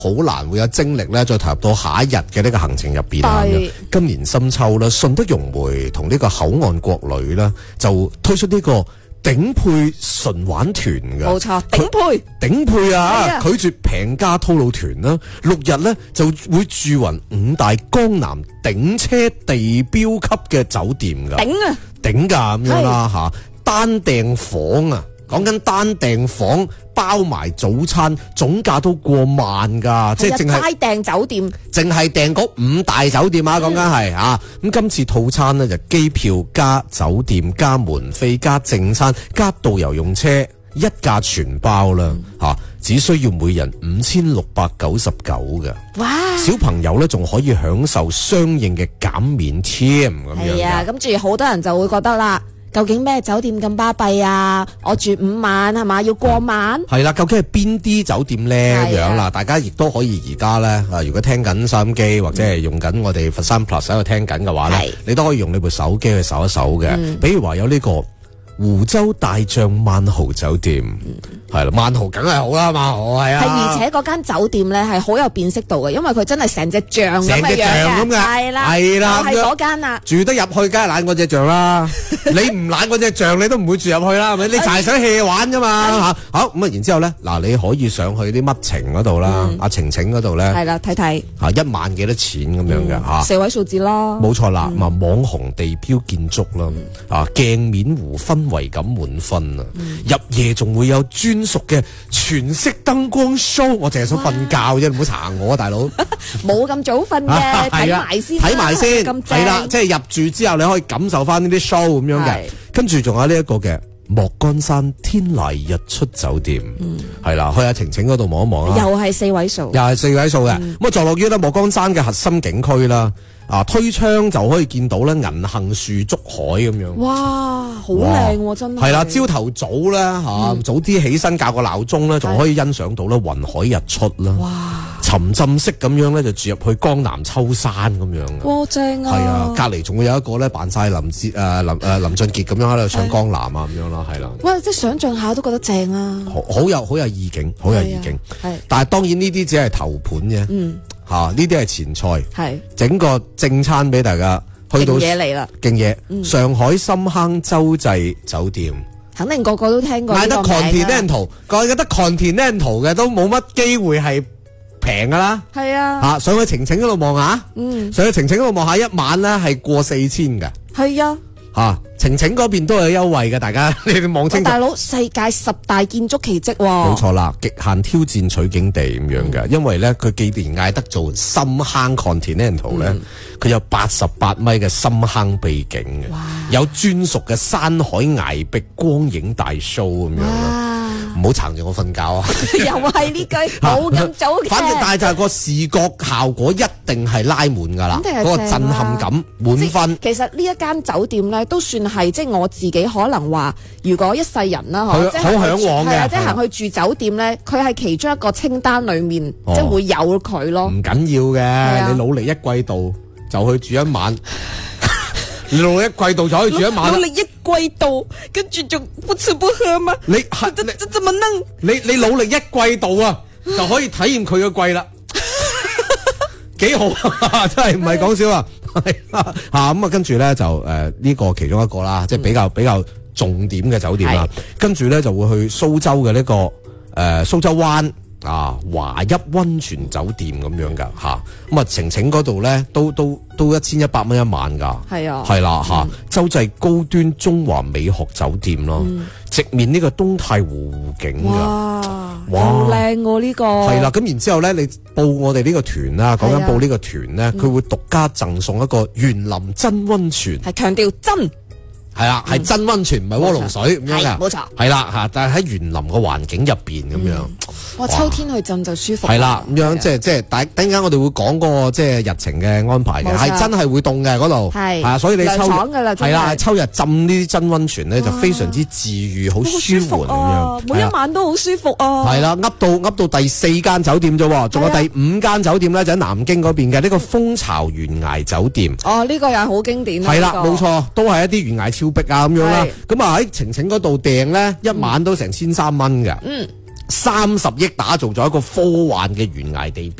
好難會有精力咧再投入到下一日嘅呢個行程入邊啊。今年深秋啦，順德融媒同呢個口岸國旅啦就推出呢個頂配純玩團嘅， 冇錯，頂配啊！拒絕平價套路團啦，6日咧就會住勻5大江南頂車地標級嘅酒店噶，頂噶咁樣啦吓，單訂房啊！講緊單訂房包埋早餐，總價都過萬噶，即係淨係齋訂酒店， 淨係訂嗰5大酒店啊！講緊係啊，咁今次套餐呢，就機票加酒店加門飛加正餐加導遊用車一價全包啦吓，只需要每人5699嘅。哇！小朋友咧仲可以享受相應嘅減免添咁樣。 係啊，咁住好多人就會覺得啦。究竟咩酒店咁巴閉啊？我住5晚係嘛？要過晚？ 係啦，究竟係邊啲酒店咧咁樣啦？大家亦都可以而家咧，如果聽緊收音機或者係用緊我哋佛山 Plus 喺度聽緊嘅話咧，你都可以用你部手機去搜一搜嘅。比如話有呢個湖州大將萬豪酒店，係啦，萬豪梗係好啦，萬豪係啊。 而且嗰間酒店咧係好有辨識度嘅，因為佢真係成隻象咁嘅樣嘅，係啦，係嗰間啦。 住得入去，梗係懶過隻象啦。你唔懶過隻象，你都唔會住入去啦，係咪？你就係想 hea 玩啫嘛吓。好咁啊，然之後咧，嗱，你可以上去啲乜情嗰度啦，阿晴晴嗰度咧， 係啦，睇睇吓1晚幾多錢咁樣嘅吓 ，4位數字咯。 冇錯啦，咁啊網紅地標建築啦，啊鏡面湖氛圍感滿分啊，入夜仲會有專屬嘅全色燈光 show， 我淨係想瞓覺啫，唔好查我啊，大佬。 冇咁早瞓嘅，睇埋先， 係啦，即係入住之後你可以感受翻呢啲 show 咁樣嘅，跟住仲有呢一個嘅莫干山天籟日出酒店，係啦，去阿晴晴嗰度望一望啊， 又係4位數， 嘅，咁啊坐落於咧莫干山嘅核心景區啦。啊！推窗就可以見到咧銀杏樹竹海咁樣， 哇！好靚喎，真係。係啦，朝頭早咧早啲起身校個鬧鐘咧，仲可以欣賞到咧雲海日出啦。哇！沉浸式咁樣咧就住入去江南秋山咁樣嘅。 哇！正啊！ 係啊，隔離仲會有一個咧扮晒林俊傑咁樣喺度唱江南啊咁樣啦，係啦。 哇！即係想像下都覺得正啊！ 好有意境，好有意境。係，但係當然呢啲只係頭盤啫。呢啲係前菜，係整個正餐俾大家去到嘢嚟啦， 勁嘢！上海深坑洲際酒店， 肯定個個都聽過。 嗌得 Continental， 覺得 Continental 嘅都冇乜機會係平噶啦。係啊，上去晴晴嗰度望下，上去晴晴嗰度望下，一晚咧係過4000嘅。係啊。晴晴嗰邊都有優惠嘅，大家你哋望清楚。大佬，世界10大建築奇蹟喎。冇錯啦，極限挑戰取景地咁樣嘅，因為咧佢既然嗌得做深坑 Continental 咧，佢有88米嘅深坑秘境嘅，有專屬嘅山海崖壁光影大 show 咁樣。唔好撐住我瞓覺啊！ 又係呢句冇咁早嘅。反正但係就係個視覺效果一定係拉滿噶啦，嗰個震撼感滿分。 其實呢一間酒店咧都算係即係我自己可能話，如果一世人啦， 好向往嘅， 即係行去住酒店咧，佢係其中一個清單裏面，即係會有佢咯。 唔緊要嘅，你努力一季度就去住一晚。你努力一季度就可以住一晚。 努力一季度，跟住仲不吃不喝嗎？ 你怎麼能？ 你努力一季度啊，就可以體驗佢嘅貴啦，幾好啊！真係唔係講笑啊！咁啊，跟住咧就呢個其中一個啦，即係比較重點嘅酒店啦。跟住咧就會去蘇州嘅呢個蘇州灣華邑溫泉酒店咁樣噶吓。咁啊晴晴嗰度咧都1100蚊一晚噶。係啦吓，洲際高端中華美學酒店咯，直面呢個東太湖湖景噶。哇， 好靚喎呢個。 係啦，咁然之後咧，你報我哋呢個團啦，講緊報呢個團咧，佢會獨家贈送一個園林真溫泉， 係強調真。 係啦，係真溫泉，唔係窩爐水咁樣噶。冇錯。係啦吓，但係喺園林嘅環境入邊咁樣。 哇，秋天去浸就舒服。 係啦，咁樣即係，等陣間我哋會講嗰個即係日程嘅安排嘅，係真係會凍嘅嗰度。係，所以你係啦，秋日浸呢啲真溫泉咧，就非常之治愈，好舒緩咁樣。 每一晚都好舒服啊。 係啦，噏到第4間酒店啫，仲有第5間酒店咧，就喺南京嗰邊嘅呢個蜂巢懸崖酒店。 哦，呢個又係好經典。 係啦，冇錯，都係一啲懸崖峭壁啊咁樣啦。咁啊喺晴晴嗰度訂咧，一晚都成1300蚊嘅。 30億打造咗一個科幻嘅懸崖地標。